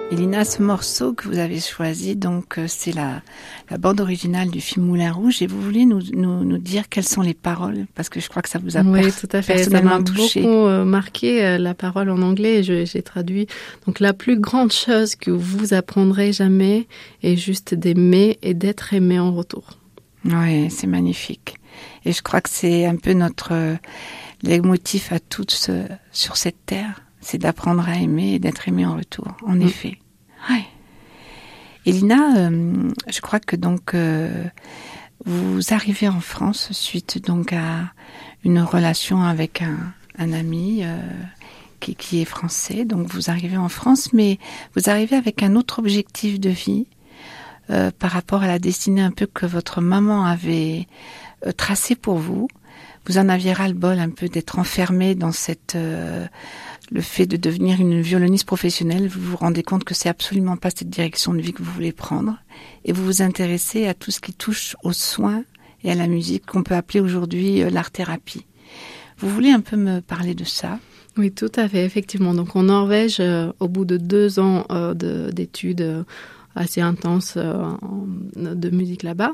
Elina, ce morceau que vous avez choisi, donc c'est la bande originale du film Moulin Rouge, et vous voulez nous dire quelles sont les paroles, parce que je crois que ça vous a tout à fait. personnellement touché. Ça m'a beaucoup marqué la parole en anglais. J'ai traduit. Donc la plus grande chose que vous apprendrez jamais est juste d'aimer et d'être aimé en retour. Oui, c'est magnifique. Et je crois que c'est un peu notre leitmotiv à toutes sur cette terre. C'est d'apprendre à aimer et d'être aimé en retour, en effet. Ouais. Elina, je crois que donc vous arrivez en France suite donc à une relation avec un ami qui est français. Donc vous arrivez en France, mais vous arrivez avec un autre objectif de vie par rapport à la destinée un peu que votre maman avait tracée pour vous. Vous en aviez ras-le-bol un peu d'être enfermée dans le fait de devenir une violoniste professionnelle. Vous vous rendez compte que c'est absolument pas cette direction de vie que vous voulez prendre. Et vous vous intéressez à tout ce qui touche aux soins et à la musique qu'on peut appeler aujourd'hui l'art-thérapie. Vous voulez un peu me parler de ça ? Oui, tout à fait, effectivement. Donc en Norvège, au bout de 2 ans d'études assez intenses de musique là-bas,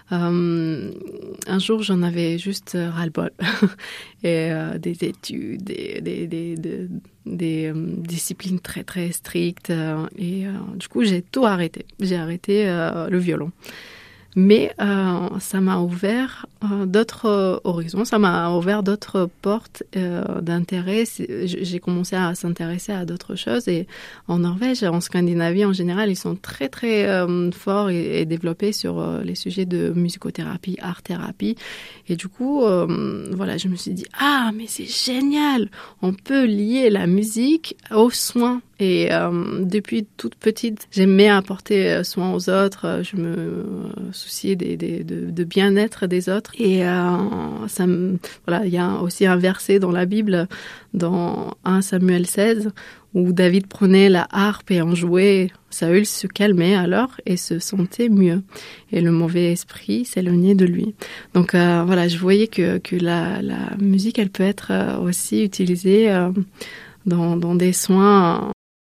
un jour j'en avais juste ras-le-bol et des études, des disciplines très très strictes et du coup j'ai tout arrêté. J'ai arrêté le violon. Mais ça m'a ouvert d'autres horizons, ça m'a ouvert d'autres portes d'intérêt. J'ai commencé à s'intéresser à d'autres choses. Et en Norvège, en Scandinavie en général, ils sont très très forts et développés sur les sujets de musicothérapie, art-thérapie. Et du coup, voilà, je me suis dit, ah, mais c'est génial, on peut lier la musique aux soins. Et depuis toute petite, j'aimais apporter soin aux autres. Je me souciais de bien-être des autres. Et voilà, il y a aussi un verset dans la Bible, dans 1 Samuel 16, où David prenait la harpe et en jouait. Saül se calmait alors et se sentait mieux. Et le mauvais esprit s'éloignait de lui. Donc voilà, je voyais que la musique, elle peut être aussi utilisée dans des soins